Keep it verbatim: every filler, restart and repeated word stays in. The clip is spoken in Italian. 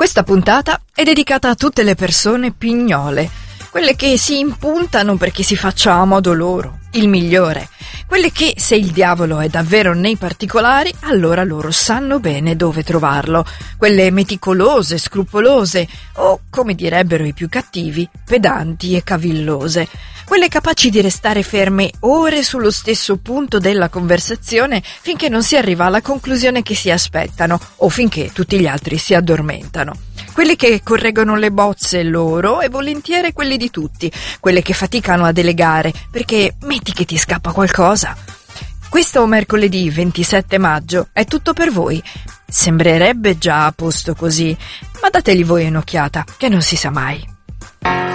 Questa puntata è dedicata a tutte le persone pignole, quelle che si impuntano perché si faccia a modo loro, il migliore, quelle che, se il diavolo è davvero nei particolari, allora loro sanno bene dove trovarlo, quelle meticolose, scrupolose o, come direbbero i più cattivi, pedanti e cavillose, quelle capaci di restare ferme ore sullo stesso punto della conversazione finché non si arriva alla conclusione che si aspettano o finché tutti gli altri si addormentano. Quelle che correggono le bozze loro e volentieri quelli di tutti, quelle che faticano a delegare perché metti che ti scappa qualcosa. Questo mercoledì ventisette maggio è tutto per voi. Sembrerebbe già a posto così, ma dategli voi un'occhiata che non si sa mai.